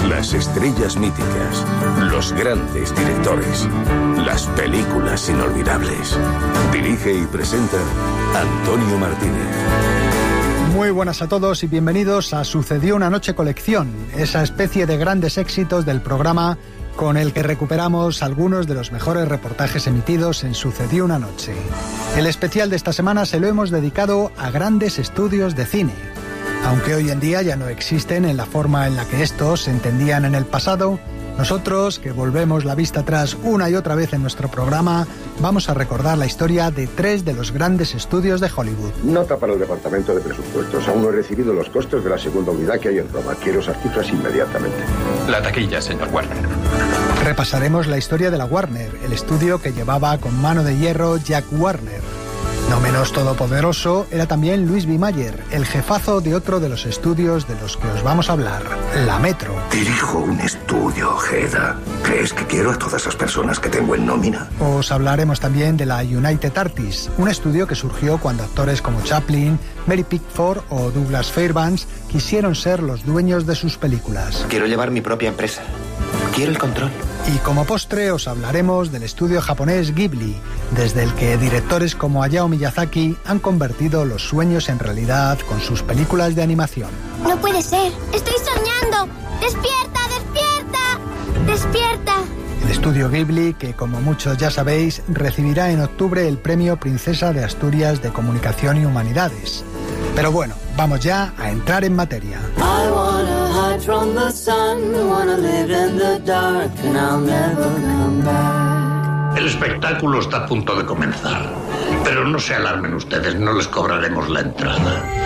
Las estrellas míticas, los grandes directores, las películas inolvidables. Dirige y presenta Antonio Martínez. Muy buenas a todos y bienvenidos a Sucedió una noche colección, esa especie de grandes éxitos del programa con el que recuperamos algunos de los mejores reportajes emitidos en Sucedió una noche. El especial de esta semana se lo hemos dedicado a grandes estudios de cine. Aunque hoy en día ya no existen en la forma en la que estos se entendían en el pasado, nosotros, que volvemos la vista atrás una y otra vez en nuestro programa, vamos a recordar la historia de tres de los grandes estudios de Hollywood. Nota para el Departamento de Presupuestos. Aún no he recibido los costos de la segunda unidad que hay en Roma. Quiero esas cifras inmediatamente. La taquilla, señor Warner. Repasaremos la historia de la Warner, el estudio que llevaba con mano de hierro Jack Warner. No menos todopoderoso era también Louis B. Mayer, el jefazo de otro de los estudios de los que os vamos a hablar, la Metro. Dirijo un estudio, Hedda. ¿Crees que quiero a todas esas personas que tengo en nómina? Os hablaremos también de la United Artists, un estudio que surgió cuando actores como Chaplin, Mary Pickford o Douglas Fairbanks quisieron ser los dueños de sus películas. Quiero llevar mi propia empresa. Quiero el control. Y como postre os hablaremos del estudio japonés Ghibli, desde el que directores como Hayao Miyazaki han convertido los sueños en realidad con sus películas de animación. No puede ser, estoy soñando. ¡Despierta, despierta! ¡Despierta! El estudio Ghibli, que como muchos ya sabéis, recibirá en octubre el premio Princesa de Asturias de Comunicación y Humanidades. Pero bueno, vamos ya a entrar en materia. El espectáculo está a punto de comenzar, pero no se alarmen ustedes, no les cobraremos la entrada.